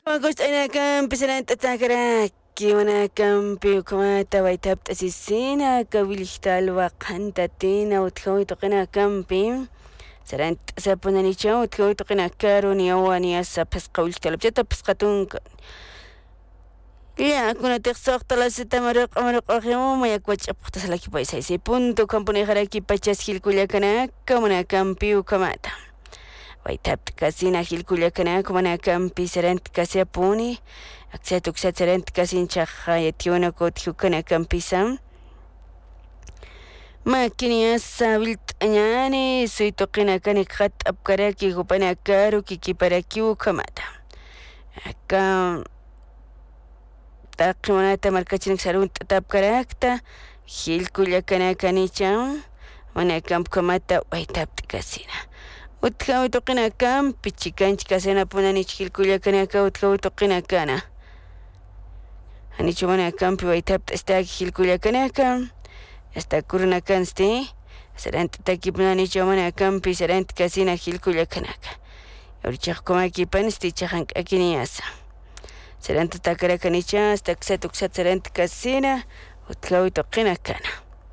Agost ana kan pisalan tatakara kiwana kan pi kuma tawaitab tasisina kawilihtal waqanta tina utkawi toqina kan pi sarant sapunani chau utkawi toqina karuni awani asa pasqawilihtal bjata pasqatun ya kuna tiqsoq talasita maruq akhimo mayak wachapta salaki paisa ese punto kampuni haraki pachas hilkullakana kamana kan pi ukamata Waitab kasina hilkullakana kumana kampi sarant kasapuni aksatuk sarant kasin chakha yationa kotkukana kampisam makiniya sabilt anyani suitoqina kani khat apkaraki gupana karu kikiparaki ukamata akam taqimonata markachinik sarunt tapkarakta hilkullakana kanicham wana kamkamata waitab kasina Utkawi toqina kan pichikanch kasena punani chilkullakana ka utkawi toqina kana Ani chumana kampi waitab esta chilkullakana ka esta kurna kansti sarant takipunani chumana kampi sarant kasina chilkullakana ka Urchaq kumaki pansti chaqank akiniasa sarant takarakanicha esta ksatuksat sarant kasina utkawi toqina kana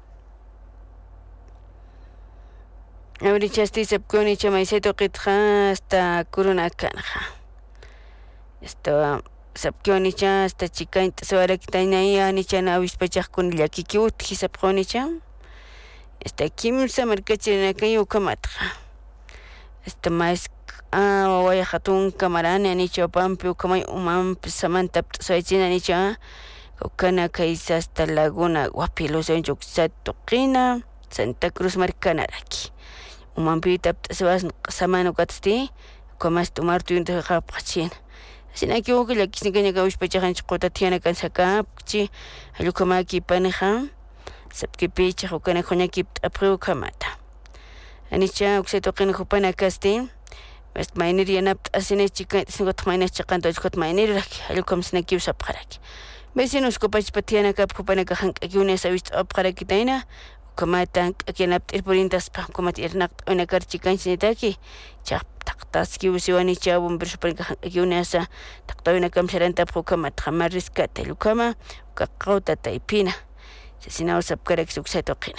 Ahorita sapkoni chamaisito qitqa hasta kuruna kanqa. Esto sapkoni cha hasta chikainta sawaraktaynaya ni chana awispachaqkuna llakikiwut hisapqoni cha. Esta kimsa markachinakayu kamatqa. Esta mais wawaya hatun kamarani ani chawpampi ukamay umampi samanta p'saychina ni cha. Ukana kaisa hasta laguna Guapilos yuksat tuqina Santa Cruz markanaraki. Umampi taptasabas samano katsti komas tumartu yunta qapqachin sinaki ukilla kisnikanya kawishpachahanch qota tiana kansakapchi alukamaki paneja sapkipicha hukana khonyaki apru kamata anicha uksetoqina hupana kasti west mainir yanap asine chika singot mainir chaqanto chkot mainir alukam sinaki usapqaraki vecinos kopachpatiana kap hupana kahank akiunia sawist apqaraki taina Kamata akinap irpurintas pa kumat irnak una karchikansinitaki chaq taqtaski usiwani chabun birshpan akiunasa taqtawina kamsaranta phukamat khamariskata lukama kaqawta taipina sesina usapkarak suksatoqina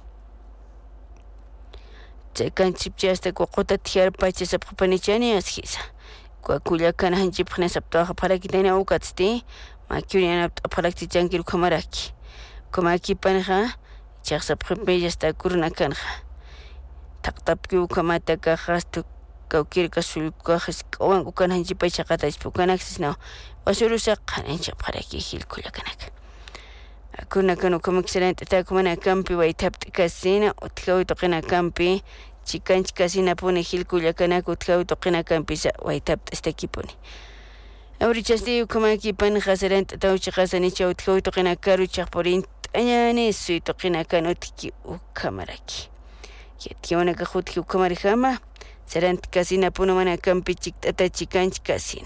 chaykanchipchi hasta kuquta tiyarpachi sapqapanichani askhisa kuakullakana hanchipqna saptaqa parakitayna ukatsti makiuñanap paraktichanki lukamaraki kumakipanja Chaqsapqipi hasta kurna kanja taqtapki ukamata kajastu kawkirka sulqajis kawan ukan hanchipay chaqatash pukanaksis wasurusa qanancha paraki hilkullakanaka akuna kanu kamikseranta takumana kampi waitabti kasina utkawi toqina kampi chikanch kasina puni hilkullakanaka utkawi toqina kampi sa waitabti estakipuni Ahorichasti ukamaki pan khasaranta tawchi khasanicha utkawi toqina karu chaqpurin Añani suito qina kanutiki ukamaraki. Yationa kahutki ukamarihama. Sarant kasina punumana kampi chiktata chikanch kasina.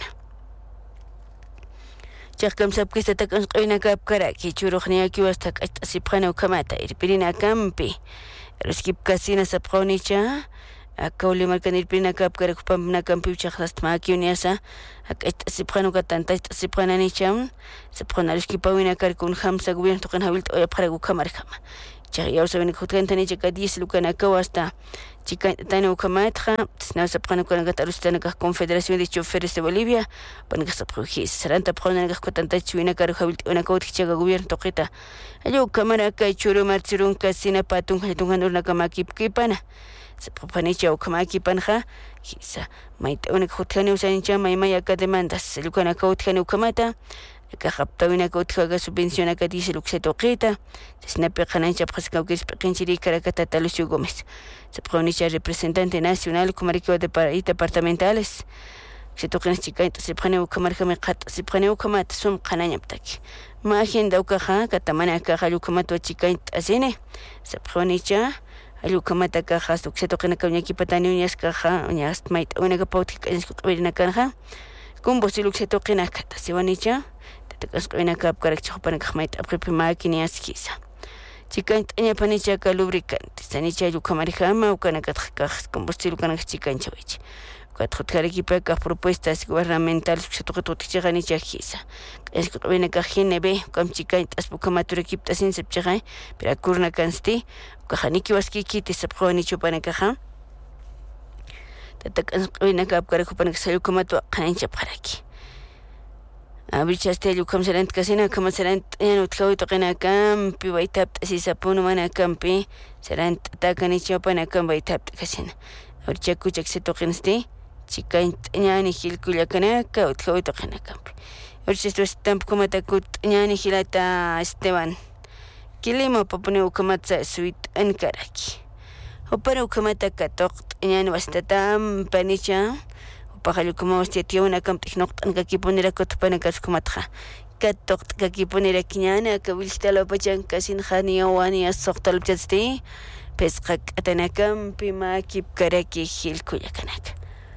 Chaqkam sapkista takan qina kapkaraki. Churuqniyaki wasta qasipqana ukamata. Irpirina kampi. Ruskip kasina sapqawnicha. Akawli markan irpirina kapkarak pampna kampi uchaqsast makiuniasa. Sipqanu katanta sipqana nicham. Sapqana ruskipawina karkun hamsa gobierno toqan hawilt oya paragu kamarkama. Chaqyaw sabini kutkanta nicha kadis lukana kawasta. Chikantana ukamatqa. Tisna sapqana kanagata rustana kah Confederación de Choferes de Bolivia. Panaka sapqujis. Saranta pqana kah kutanta chuina karu hawilt ona kawtik chaga gobierno toqita. Ayo kamaraka churu marchirun kasina patun halitungan urna kamakipkipana. Sapqapanicha ukamaki panja hisa maita unak hutkani usanicha maimaya ka demandas lukana ka hutkani ukamata ka haptawina ka hutkaga subvenciona ka dice luksetoqita sinapi qanancha pqaskawkis pqinchiri karakata Talusio Gómez sapqawnicha representante nacional kumarikiwa departamentales setoqinas chikaita sipqani ukamarkami qat sipqani ukamata sum qanañaptaki ma agenda ukaja katamana ka ukamata chikaita asine sapqawnicha Alukamata cajas, tuxeto que na cañaki patani uñas caja, uñas mait, una capauti que es que canja, con vos y luxeto que na cata, se van hecha, te casco en a cap caracho para que mait a prepimar que ni asquisa. Chica, en panicha que lubricante, sanicha yucamarijama, o canacat cajas, con vos y lucanax chica en chavich. Cuatro propuestas gubernamentales que se tocan tichigani chajisa. Es que viene cajine ve, com chica aspucamatura equipta sin sepchigay, pero curna cansti, cajaniki waskiki te sepjoni chupana caja. Tatakan viene cap caracupan que salió como tu cancha para aquí. Abrichaste el como serán casina, como serán en utkawi toquen campi, baitap, si sapuno mana campi, serán tacan y chupana cam baitap casina. Abrichaku se toquen este. Chica ñani hil kuyakanaka utkawi toqanakampi. Urchis estamp como takut ñani hilata Esteban. Kilimo papune ukamatsa suit ankaraki. Opara ukamata katok ñani bastatam panicha. Upajalu como hostia una kampi noqtan kakiponera kotpanakas kumatja. Katok kakiponera kiñana kabilstalo pachan kasin hani awani asoqtal pchasti. Pesqak atanakampi makip karaki hil kuyakanaka.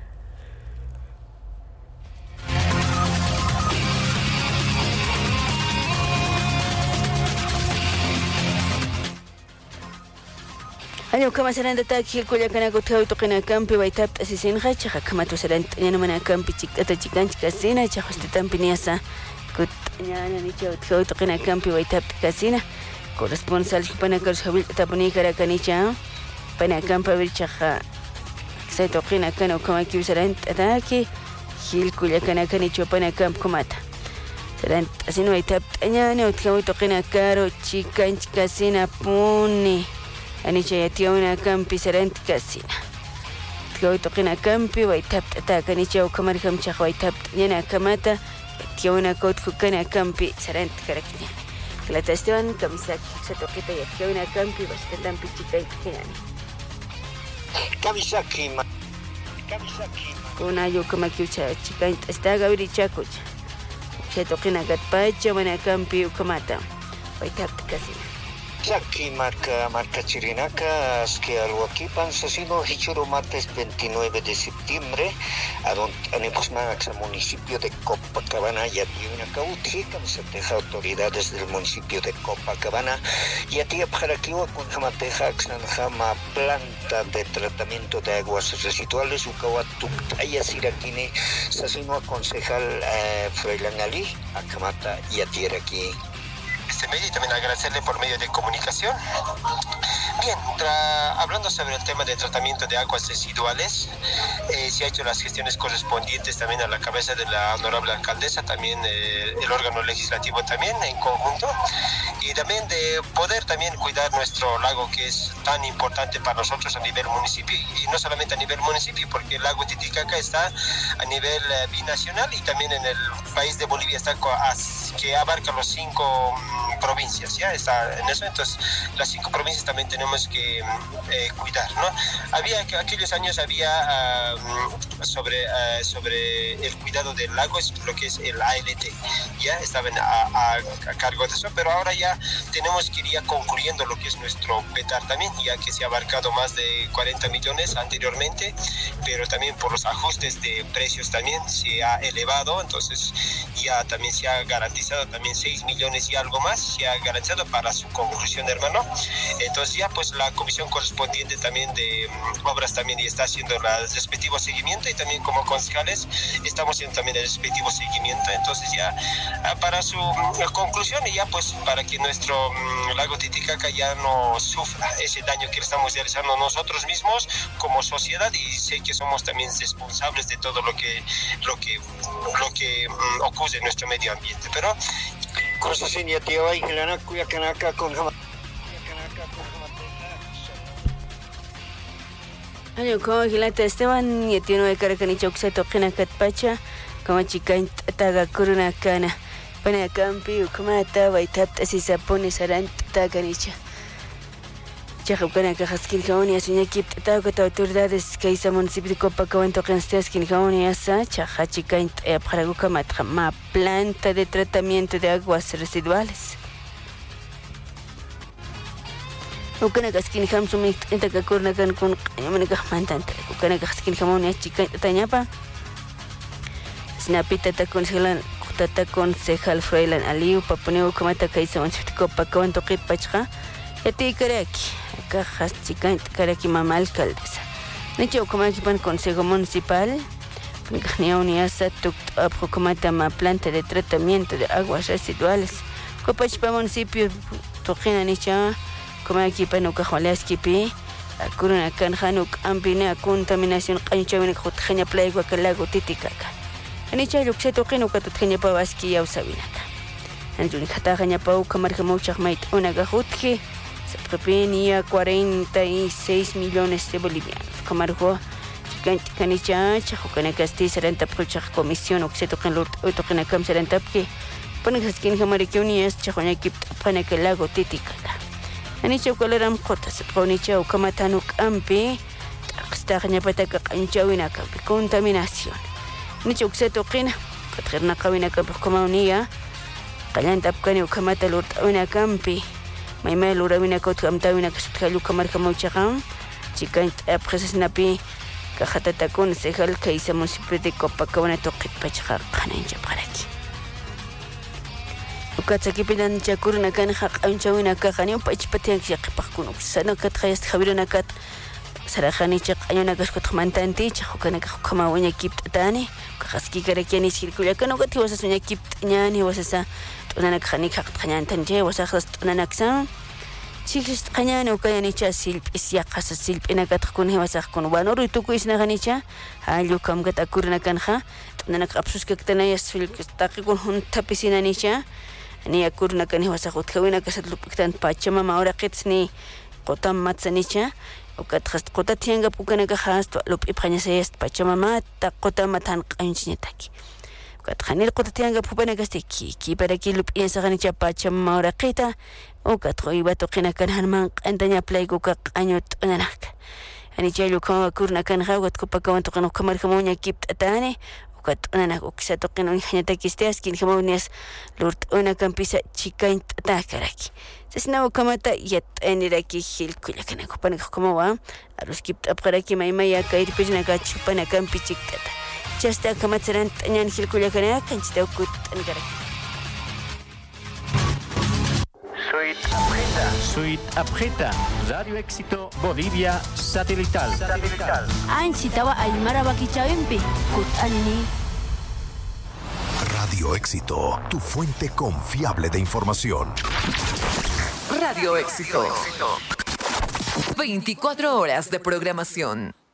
Año kama serán de taki el cuya cana goteo toquen campi baitap asisin hacha kama tu serán ñano mana campi chicata chicanch casina chajo este tampiniasa gut ñana ni chao toquen campi baitap casina corresponsal pana carjabil taponi caracanicha pana campa virchaja se toquen cana kama que serán taki el cuya cana canicho pana camp comata serán asino baitap ñana toquen caro chicanch casina puni Anicha ya una campi serent casina. Tkawi toqina campi waitap taka nicha ukamar kamcha waitap ñana kamata tia una kaut kukana campi serent karakñani. Klata Esteban kamisak sa toqita ya tia una campi basta tampi chica itkinani. Kamisaki. Una yo kamakiucha chica está gabiri chakucha. Sa toqina gatpacha wana campi ukamata waitap casina. Aquí marca Chirinaca, que algo aquí Pansasino, Hichuro, martes 29 de septiembre, a donde el municipio de Copacabana ya tiene una cautica, se autoridades del municipio de Copacabana, ya tiene para aquí con Jamateja, Xanjama, planta de tratamiento de aguas residuales, Ucahuatu, Ayasiraquine, Sasino, concejal Froilán Ali, Acamata, ya tiene aquí. Este medio y también agradecerle por medio de comunicación. Bien, hablando sobre el tema de tratamiento de aguas residuales, se ha hecho las gestiones correspondientes también a la cabeza de la honorable alcaldesa, también el órgano legislativo también en conjunto, y también de poder también cuidar nuestro lago que es tan importante para nosotros a nivel municipio, y no solamente a nivel municipio, porque el lago Titicaca está a nivel binacional y también en el país de Bolivia está que abarca los 5 provincias, ya está en eso, entonces las 5 provincias también tenemos que cuidar, ¿no? Aquellos años había sobre el cuidado del lago, es lo que es el ALT, ya estaban a cargo de eso, pero ahora ya tenemos que ir ya concluyendo lo que es nuestro PETAR también, ya que se ha abarcado más de 40 millones anteriormente, pero también por los ajustes de precios también se ha elevado, entonces ya también se ha garantizado también 6 millones y algo más, se ha garantizado para su conclusión, hermano. Entonces ya pues la comisión correspondiente también de obras también está haciendo el respectivo seguimiento, y también como concejales estamos haciendo también el respectivo seguimiento, entonces ya para su conclusión y ya pues para que nuestro lago Titicaca ya no sufra ese daño que le estamos realizando nosotros mismos como sociedad, y sé que somos también responsables de todo lo que ocurre en nuestro medio ambiente, pero cosas iniciativa y Helena Cuyacanaka con Ayo como Gilata Esteban y tiene de Caracanicho que se toquen Catpacha como chica taga corona cana para campi ukamata baitap si se pone sarant taganicha Chajupana Cajaskin Jauni asuña kip taga autoridades que hizo municipio de Copacabana toquen Skin Jauni asa chaja chica para ukamata ma planta de tratamiento de aguas residuales. Ukana kaskin ham sumit enta kakurna kan kun yamana kahmantante ukana kaskin hamoni chica tañapa snapita ta concejal Froilán Aliu papuneo kamata kaisa municipio Copacabana toqit pachqa yati karaki cajas chica karaki mama alcaldesa Nicho como equipan consejo municipal. Gnia uniasa tucta ma planta de tratamiento de aguas residuales. Copachpa municipio toquina nicha como equipan ucajoleskipi. Kuruna kan hanuk ambina contaminación qanchawin khutkhanya playgo kalago titikaka. Nicha lukse toqino katutkhanya pawaski yausawinaka. Anjuni khataganya pau kamarga mochak mait unaga khutki. Se propenia 46 millones de bolivianos. Kamargo Kanicha, Chahokana Casti, Serenta Prochak Comisión, Oxetocan Lord Otocan Cam Serentapki, Panaskin Hamaricunias, Chahonakip, Panacalago Titicata. Anicha Colaram Cotas, Ponicha, Kamatanuk Ampi, Taxtagna Pataka and Jawinaka, contaminación. Nichoxetokin, Patrina Kawina Capocomonia, Kalantapkani, Kamata Lord Oinacampi, my mail Uravina Kotam Tawina Kalu Kamarka Mochakam, Chican Presnapi. Cajatatacón sejal que hizo municipio de Copacabana toque pachajar canancha para aquí. Ucatzaki pidan chacurna canja anchawina cajanio pachpatian que pacuno sano catjayas javirona cat sarajani chacayona cascotmantanti chacana cama uña kip tani cajaski caraquiani circulacano que vas a soñar kip ñani vas a una cajani cajantanje vas a gastar una naxan. Chicos, cañano, cayanicha, silp, y yacas, silp, en agat con hewasach con banor y tuco is naganicha, ayo cam gata curna canja, tonanak absus que tenayas silp, que está con un tapicina nicha, ni a curna can hewasach, kawina casat lupictan pachama, ahora ketsni, cotam matzanicha, o catrast cotatianga pucanacahas, lup y prañasest, pachama mata, cotamatan canchiñataki. Katjanir cotatianga pupanacastiki, para que lup y ensaganicha pachama, ahora queta. O katro iba toqina kan hanman andaña playgo ka año tonanak ani chaylo ka kurna kan hawat ko pakawan toqino kamar kamoña kip atane o kat onanak o kisa toqino hanyata kisteas kin kamonias lord ona kan pisa chikain takaraki sesna o kamata yat aniraki hil kulakana ko panak kamawa arus kip apkaraki maymaya kair pijna ka chupana kan pichiktata chasta kamatsaran tanyan hil kulakana kan chita kut angaraki. Suite Apreta, Radio Éxito Bolivia Satelital. Anchitawa Aymara Bakichawempe, Kut Anini. Radio Éxito, tu fuente confiable de información. Radio Éxito. 24 horas de programación.